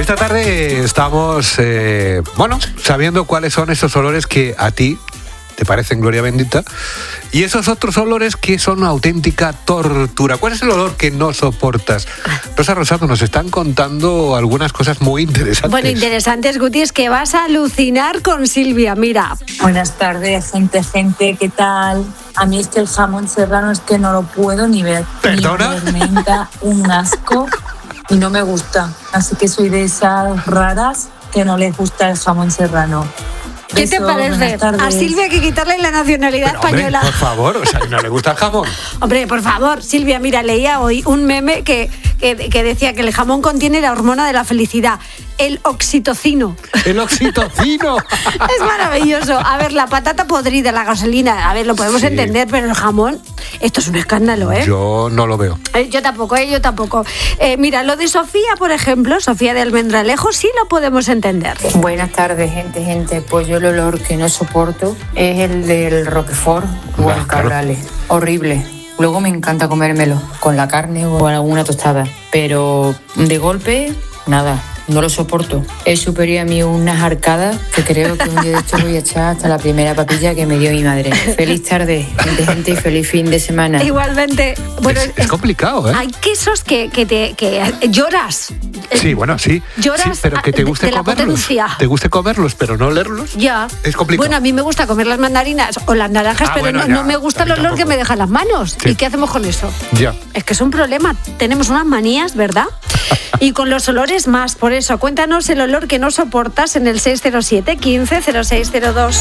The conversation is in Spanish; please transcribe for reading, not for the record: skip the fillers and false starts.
Esta tarde estamos, sabiendo cuáles son esos olores que a ti te parecen gloria bendita y esos otros olores que son una auténtica tortura. ¿Cuál es el olor que no soportas? Rosa Rosado, nos están contando algunas cosas muy interesantes. Bueno, interesantes, Guti, es que vas a alucinar con Silvia, mira. Buenas tardes, gente, ¿qué tal? A mí es que el jamón serrano es que no lo puedo ni ver. ¿Perdona? Me da un asco y no me gusta. Así que soy de esas raras que no les gusta el jamón serrano. ¿Qué te parece? A Silvia hay que quitarle la nacionalidad española. Hombre, por favor, ¿no le gusta el jamón? Hombre, por favor, Silvia, mira, leía hoy un meme que decía que el jamón contiene la hormona de la felicidad, el oxitocino. ¡El oxitocino! Es maravilloso. A ver, la patata podrida, la gasolina, a ver, lo podemos entender, pero el jamón, esto es un escándalo, ¿eh? Yo no lo veo. Yo tampoco. Mira, lo de Sofía, por ejemplo, Sofía de Almendralejo, sí lo podemos entender. Buenas tardes, gente. Pues yo el olor que no soporto es el del Roquefort o el Cabrales. Horrible. Luego me encanta comérmelo con la carne o alguna tostada, pero de golpe, nada. No lo soporto. Es superior a mí unas arcadas que creo que un día de esto voy a echar hasta la primera papilla que me dio mi madre. Feliz tarde, gente, y feliz fin de semana. Igualmente. Bueno, es complicado, ¿eh? Hay quesos que lloras. Sí, bueno, sí. Lloras, sí, pero que te guste comerlos. Te guste comerlos, pero no olerlos. Ya. Es complicado. Bueno, a mí me gusta comer las mandarinas o las naranjas, pero bueno, no me gusta el olor tampoco. Que me dejan las manos. Sí. ¿Y qué hacemos con eso? Ya. Es que es un problema. Tenemos unas manías, ¿verdad? Y con los olores más. Por eso, cuéntanos el olor que no soportas en el 607 15 0602.